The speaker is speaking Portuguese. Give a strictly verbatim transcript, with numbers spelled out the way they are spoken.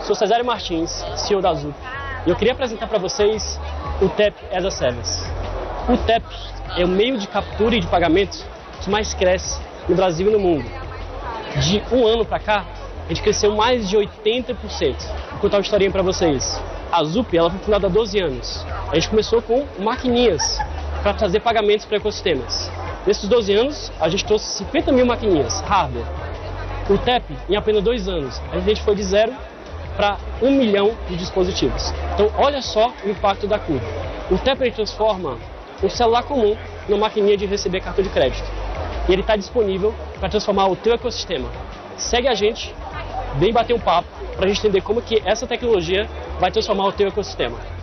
Sou Cesário Martins, C E O da Zup, e eu queria apresentar para vocês o Tap as a Service. O Tap é o meio de captura e de pagamento que mais cresce no Brasil e no mundo. De um ano para cá, a gente cresceu mais de oitenta por cento. Vou contar uma historinha para vocês. A Zup, ela foi fundada há doze anos. A gente começou com maquininhas para trazer pagamentos para ecossistemas. Nesses doze anos, a gente trouxe cinquenta mil maquininhas, hardware. O Tap, em apenas dois anos, a gente foi de zero para um milhão de dispositivos. Então, olha só o impacto da curva. O Tap ele transforma um celular comum numa maquininha de receber cartão de crédito. E ele está disponível para transformar o teu ecossistema. Segue a gente, vem bater um papo para a gente entender como que essa tecnologia vai transformar o teu ecossistema.